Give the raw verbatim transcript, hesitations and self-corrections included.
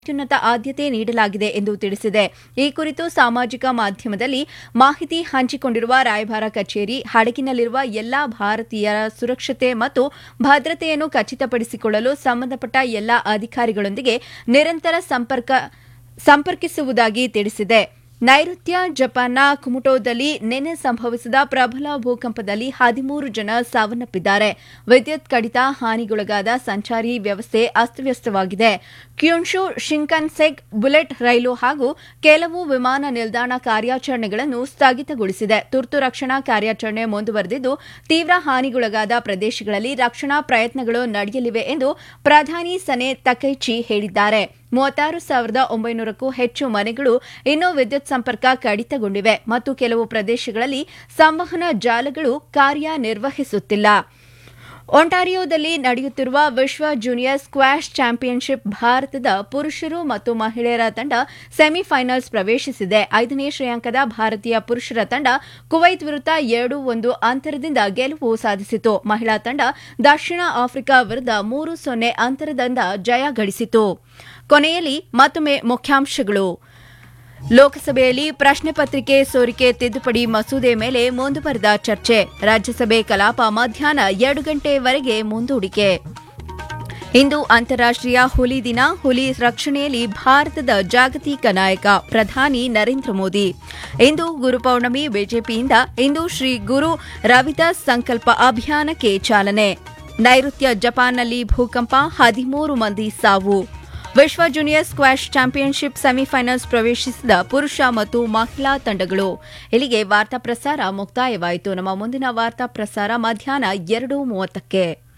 ಅತ್ಯುನ್ನತ ಆದ್ಯತೆ ನೀಡಲಾಗಿದೆ ಎಂದು ತಿಳಿಸಿದೆ. ಈ ಕುರಿತು ಸಾಮಾಜಿಕ ಮಾಧ್ಯಮದಲ್ಲಿ ಮಾಹಿತಿ ಹಂಚಿಕೊಂಡಿರುವ ರಾಯಭಾರ ಕಚೇರಿ, ಹಡಗಿನಲ್ಲಿರುವ ಎಲ್ಲಾ ಭಾರತೀಯರ ಸುರಕ್ಷತೆ ಮತ್ತು ಭದ್ರತೆಯನ್ನು ಖಚಿತಪಡಿಸಿಕೊಳ್ಳಲು ಸಂಬಂಧಪಟ್ಟ ಎಲ್ಲಾ ಅಧಿಕಾರಿಗಳೊಂದಿಗೆ ನಿರಂತರ ಸಂಪರ್ಕ ಸಂಪರ್ಕಿಸುವುದಾಗಿ ತಿಳಿಸಿದೆ. ನೈಋತ್ಯ ಜಪಾನ್ನ ಕುಮಟೋದಲ್ಲಿ ನಿನ್ನೆ ಸಂಭವಿಸಿದ ಪ್ರಬಲ ಭೂಕಂಪದಲ್ಲಿ ಹದಿಮೂರು ಜನ ಸಾವನ್ನಪ್ಪಿದ್ದಾರೆ. ವಿದ್ಯುತ್ ಕಡಿತ, ಹಾನಿಗೊಳಗಾದ ಸಂಚಾರಿ ವ್ಯವಸ್ಥೆ ಅಸ್ತವ್ಯಸ್ತವಾಗಿದೆ. ಕ್ಯುನ್ಶು ಶಿಂಕನ್ಸೆನ್ ಬುಲೆಟ್ ರೈಲು ಹಾಗೂ ಕೆಲವು ವಿಮಾನ ನಿಲ್ದಾಣ ಕಾರ್ಯಾಚರಣೆಗಳನ್ನು ಸ್ಥಗಿತಗೊಳಿಸಿದೆ. ತುರ್ತು ರಕ್ಷಣಾ ಕಾರ್ಯಾಚರಣೆ ಮುಂದುವರೆದಿದ್ದು, ತೀವ್ರ ಹಾನಿಗೊಳಗಾದ ಪ್ರದೇಶಗಳಲ್ಲಿ ರಕ್ಷಣಾ ಪ್ರಯತ್ನಗಳು ನಡೆಯಲಿವೆ ಎಂದು ಪ್ರಧಾನಿ ಸನೆ ತಕೈಚಿ ಹೇಳಿದ್ದಾರೆ. ಮೂವತ್ತಾರು ಸಾವಿರದ ಒಂಬೈನೂರಕ್ಕೂ ಹೆಚ್ಚು ಮನೆಗಳು ಇನ್ನೂ ವಿದ್ಯುತ್ ಸಂಪರ್ಕ ಕಡಿತಗೊಂಡಿವೆ ಮತ್ತು ಕೆಲವು ಪ್ರದೇಶಗಳಲ್ಲಿ ಸಂವಹನ ಜಾಲಗಳು ಕಾರ್ಯನಿರ್ವಹಿಸುತ್ತಿಲ್ಲ. ಒಂಟಾರಿಯೋದಲ್ಲಿ ನಡೆಯುತ್ತಿರುವ ವಿಶ್ವ ಜೂನಿಯರ್ ಸ್ಕ್ವಾಷ್ ಚಾಂಪಿಯನ್ಶಿಪ್ ಭಾರತದ ಪುರುಷರು ಮತ್ತು ಮಹಿಳೆಯರ ತಂಡ ಸೆಮಿಫೈನಲ್ಸ್ ಪ್ರವೇಶಿಸಿದೆ. ಐದನೇ ಶ್ರೇಯಾಂಕದ ಭಾರತೀಯ ಪುರುಷರ ತಂಡ ಕುವೈತ್ ವಿರುದ್ಧ ಎರಡು ಒಂದು ಅಂತರದಿಂದ ಗೆಲುವು ಸಾಧಿಸಿತು. ಮಹಿಳಾ ತಂಡ ದಕ್ಷಿಣ ಆಫ್ರಿಕಾ ವಿರುದ್ಧ ಮೂರು ಸೊನ್ನೆ ಅಂತರದಿಂದ ಜಯ ಗಳಿಸಿತು. ಕೊನೆಯಲ್ಲಿ ಮತ್ತೊಮ್ಮೆ ಮುಖ್ಯಾಂಶಗಳು. ಲೋಕಸಭೆಯಲ್ಲಿ ಪ್ರಶ್ನೆ ಪತ್ರಿಕೆ ಸೋರಿಕೆ ತಿದ್ದುಪಡಿ ಮಸೂದೆ ಮೇಲೆ ಮುಂದುವರೆದ ಚರ್ಚೆ. ರಾಜ್ಯಸಭೆ ಕಲಾಪ ಮಧ್ಯಾಹ್ನ ಎರಡು ಗಂಟೆವರೆಗೆ ಮುಂದೂಡಿಕೆ. ಇಂದು ಅಂತಾರಾಷ್ಟೀಯ ಹುಲಿ ದಿನ. ಹುಲಿ ರಕ್ಷಣೆಯಲ್ಲಿ ಭಾರತದ ಜಾಗತಿಕ ನಾಯಕ ಪ್ರಧಾನಿ ನರೇಂದ್ರ ಮೋದಿ. ಇಂದು ಗುರುಪೌರ್ಣಮಿ. ಬಿಜೆಪಿಯಿಂದ ಇಂದು ಶ್ರೀ ಗುರು ರವಿದಾಸ್ ಸಂಕಲ್ಪ ಅಭಿಯಾನಕ್ಕೆ ಚಾಲನೆ. ನೈಋತ್ಯ ಜಪಾನ್ನಲ್ಲಿ ಭೂಕಂಪ, ಹದಿಮೂರು ಮಂದಿ ಸಾವು. ವಿಶ್ವ ಜೂನಿಯರ್ ಸ್ಕ್ವಾಷ್ ಚಾಂಪಿಯನ್ಶಿಪ್ ಸೆಮಿಫೈನಲ್ಸ್ ಪ್ರವೇಶಿಸಿದ ಪುರುಷ ಮತ್ತು ಮಹಿಳಾ ತಂಡಗಳು. ಇಲ್ಲಿಗೆ ವಾರ್ತಾ ಪ್ರಸಾರ ಮುಕ್ತಾಯವಾಯಿತು. ನಮ್ಮ ಮುಂದಿನ ವಾರ್ತಾ ಪ್ರಸಾರ ಮಧ್ಯಾಹ್ನ ಎರಡು ಮೂವತ್ತಕ್ಕೆ.